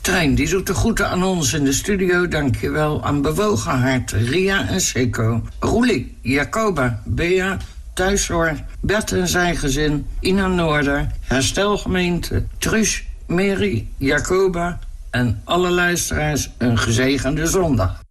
Trein, die doet de groeten aan ons in de studio. Dankjewel aan Bewogen Hart, Ria en Seco. Roelie, Jacoba, Bea, Thuiszorg, Bert en zijn gezin, Ina Noorder, Herstelgemeente, Truus, Mary, Jacoba en alle luisteraars een gezegende zondag.